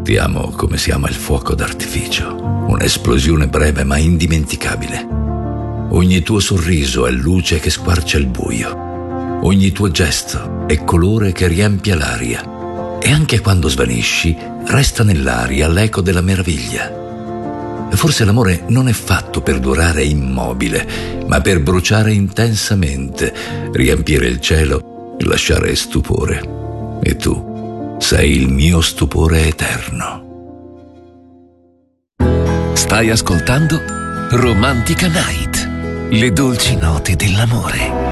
Ti amo come si ama il fuoco d'artificio, un'esplosione breve ma indimenticabile. Ogni tuo sorriso è luce che squarcia il buio. Ogni tuo gesto è colore che riempie l'aria. E anche quando svanisci, resta nell'aria l'eco della meraviglia. E forse l'amore non è fatto per durare immobile, ma per bruciare intensamente, riempire il cielo e lasciare stupore. E tu sei il mio stupore eterno. Stai ascoltando Romantica Night, le dolci note dell'amore.